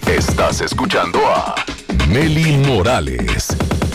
Estás escuchando a Mely Morales.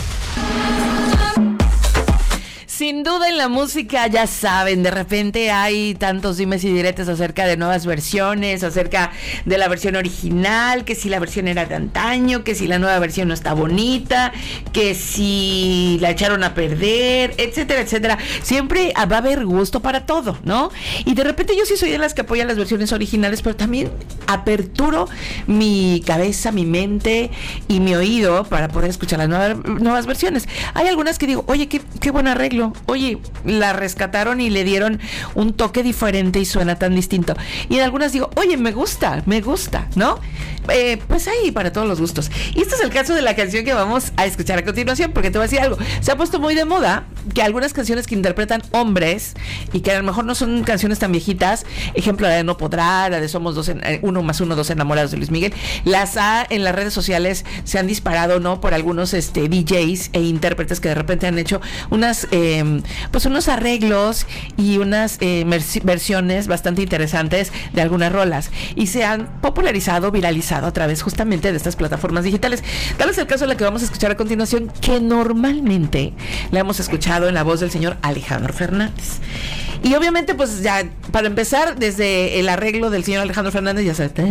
Sin duda en la música, ya saben, de repente hay tantos dimes y diretes acerca de nuevas versiones, acerca de la versión original, que si la versión era de antaño, que si la nueva versión no está bonita, que si la echaron a perder, etcétera, etcétera. Siempre va a haber gusto para todo, ¿no? Y de repente yo sí soy de las que apoyan las versiones originales, pero también aperturo mi cabeza, mi mente y mi oído para poder escuchar las nuevas versiones. Hay algunas que digo, oye, qué buen arreglo. Oye, la rescataron y le dieron un toque diferente y suena tan distinto. Y en algunas digo, oye, me gusta, ¿no? Pues ahí para todos los gustos. Y este es el caso de la canción que vamos a escuchar a continuación, porque te voy a decir algo. Se ha puesto muy de moda que algunas canciones que interpretan hombres y que a lo mejor no son canciones tan viejitas, ejemplo la de No Podrá, la de Somos dos, uno más uno, dos enamorados de Luis Miguel, en las redes sociales se han disparado, ¿no? Por algunos DJs e intérpretes que de repente han hecho unas pues unos arreglos y unas versiones bastante interesantes de algunas rolas y se han popularizado, viralizado a través justamente de estas plataformas digitales. Tal es el caso de la que vamos a escuchar a continuación, que normalmente la hemos escuchado en la voz del señor Alejandro Fernández. Y obviamente, pues ya, para empezar, desde el arreglo del señor Alejandro Fernández, ya sabe,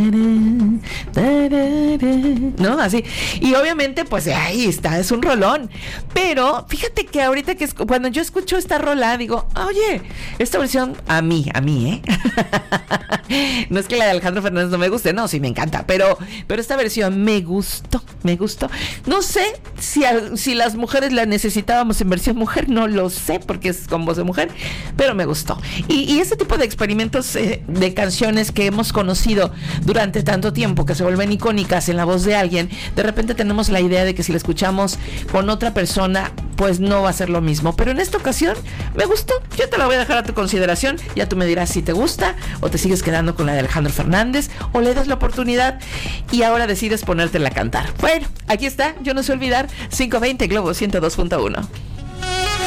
¿no? Así. Y obviamente, pues ahí está, es un rolón. Pero fíjate que ahorita cuando yo escucho esta rola, digo, oye, esta versión a mí, no es que la de Alejandro Fernández no me guste, no, sí me encanta, pero esta versión me gustó. No sé si las mujeres la necesitábamos en versión mujer, no lo sé, porque es con voz de mujer, pero me gustó. Y ese tipo de experimentos de canciones que hemos conocido durante tanto tiempo, que se vuelven icónicas en la voz de alguien, de repente tenemos la idea de que si la escuchamos con otra persona, pues no va a ser lo mismo. Pero en esta ocasión me gustó. Yo te la voy a dejar a tu consideración. Ya tú me dirás si te gusta o te sigues quedando con la de Alejandro Fernández o le das la oportunidad y ahora decides ponértela a cantar. Bueno, aquí está. Yo no sé olvidar. 520 Globo 102.1.